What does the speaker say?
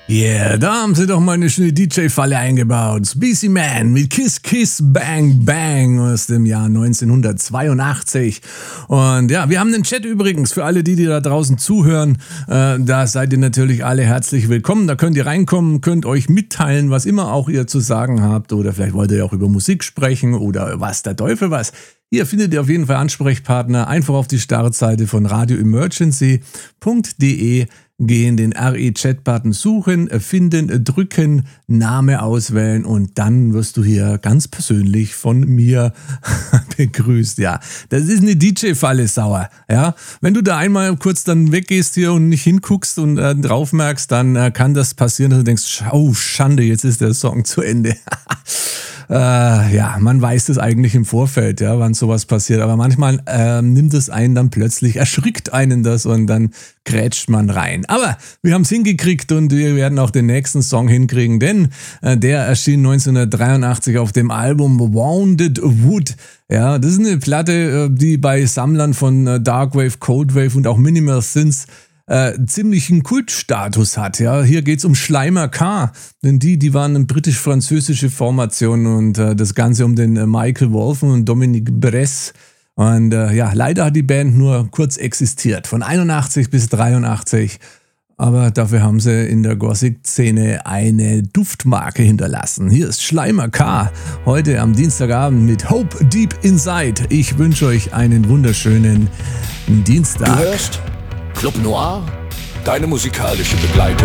Yeah, da haben sie doch mal eine schöne DJ-Falle eingebaut. BC Man mit Kiss Kiss Bang Bang aus dem Jahr 1982. Und ja, wir haben einen Chat übrigens für alle, die da draußen zuhören. Da seid ihr natürlich alle herzlich willkommen. Da könnt ihr reinkommen, könnt euch mitteilen, was immer auch ihr zu sagen habt. Oder vielleicht wollt ihr auch über Musik sprechen oder was der Teufel was. Hier findet ihr auf jeden Fall Ansprechpartner. Einfach auf die Startseite von radioemergency.de gehen, den RE-Chat-Button suchen, finden, drücken, Name auswählen und dann wirst du hier ganz persönlich von mir begrüßt. Ja, das ist eine DJ-Falle, sauer. Ja, wenn du da einmal kurz dann weggehst hier und nicht hinguckst und drauf merkst, dann kann das passieren, dass du denkst, oh Schande, jetzt ist der Song zu Ende. Ja, man weiß das eigentlich im Vorfeld, ja, wann sowas passiert, aber manchmal nimmt es einen dann plötzlich, erschrickt einen das und dann grätscht man rein. Aber wir haben es hingekriegt und wir werden auch den nächsten Song hinkriegen, denn der erschien 1983 auf dem Album Wounded Wood. Ja, das ist eine Platte, die bei Sammlern von Darkwave, Coldwave und auch Minimal Synths ziemlichen Kultstatus hat. Ja, hier geht's um Schleimer K, denn die waren eine britisch-französische Formation und das Ganze um den Michael Wolfen und Dominique Bress. Und ja, leider hat die Band nur kurz existiert, von 81 bis 83. Aber dafür haben sie in der Gothic-Szene eine Duftmarke hinterlassen. Hier ist Schleimer K, heute am Dienstagabend mit Hope Deep Inside. Ich wünsche euch einen wunderschönen Dienstag. Du hörst Club Noir, deine musikalische Begleitung.